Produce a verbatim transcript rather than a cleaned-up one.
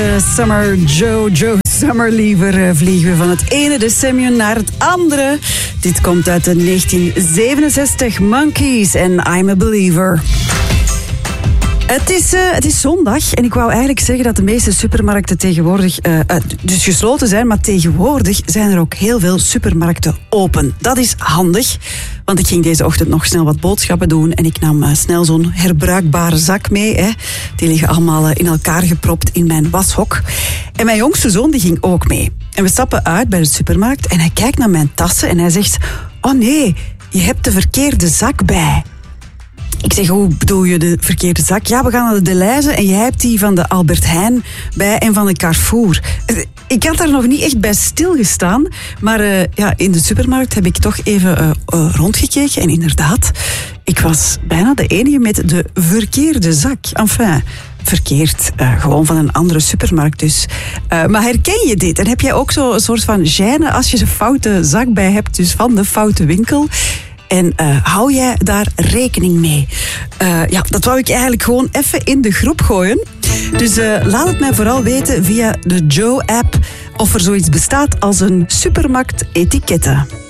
de Summer Joe, Joe Summerlever vliegen we van het ene decennium naar het andere. Dit komt uit de negentien zevenenzestig, Monkees en I'm a Believer. Het is, uh, het is zondag en ik wou eigenlijk zeggen dat de meeste supermarkten tegenwoordig uh, uh, dus gesloten zijn, maar tegenwoordig zijn er ook heel veel supermarkten open. Dat is handig, want ik ging deze ochtend nog snel wat boodschappen doen en ik nam uh, snel zo'n herbruikbare zak mee. Hè. Die liggen allemaal uh, in elkaar gepropt in mijn washok. En mijn jongste zoon die ging ook mee. En we stappen uit bij de supermarkt en hij kijkt naar mijn tassen en hij zegt: oh nee, je hebt de verkeerde zak bij. Ik zeg, hoe bedoel je de verkeerde zak? Ja, we gaan naar de Delhaize en jij hebt die van de Albert Heijn bij en van de Carrefour. Ik had daar nog niet echt bij stilgestaan, maar uh, ja, in de supermarkt heb ik toch even uh, uh, rondgekeken en inderdaad, ik was bijna de enige met de verkeerde zak. Enfin, verkeerd, uh, gewoon van een andere supermarkt dus. Uh, maar herken je dit? En heb jij ook zo'n soort van gêne als je de foute zak bij hebt, dus van de foute winkel? En uh, hou jij daar rekening mee? Uh, ja, dat wou ik eigenlijk gewoon even in de groep gooien. Dus uh, laat het mij vooral weten via de Joe-app of er zoiets bestaat als een supermarkt-etiketten.